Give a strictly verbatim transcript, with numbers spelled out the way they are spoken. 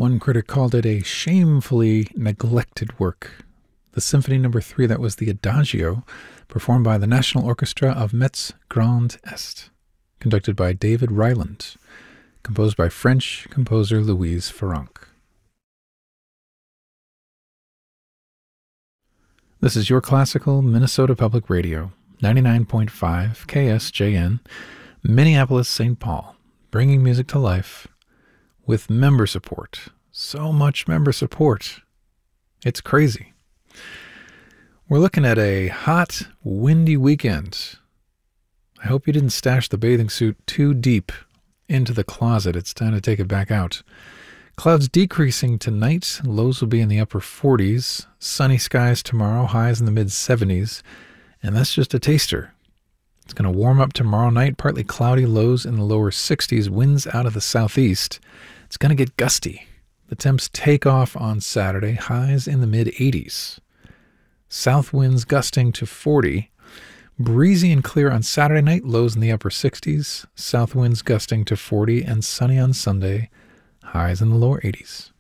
One critic called it a shamefully neglected work. The Symphony Number Three, that was the Adagio, performed by the National Orchestra of Metz Grand Est, conducted by David Ryland, composed by French composer Louise Farrenc. This is Your Classical Minnesota Public Radio, ninety-nine point five K S J N, Minneapolis, Saint Paul, bringing music to life with member support. So much member support. It's crazy. We're looking at a hot, windy weekend. I hope you didn't stash the bathing suit too deep into the closet. It's time to take it back out. Clouds decreasing tonight. Lows will be in the upper forties. Sunny skies tomorrow. Highs in the mid seventies. And that's just a taster. It's going to warm up tomorrow night. Partly cloudy. Lows in the lower sixties. Winds out of the southeast. It's going to get gusty. The temps take off on Saturday. Highs in the mid eighties. South winds gusting to forty. Breezy and clear on Saturday night. Lows in the upper sixties. South winds gusting to forty. And sunny on Sunday. Highs in the lower eighties.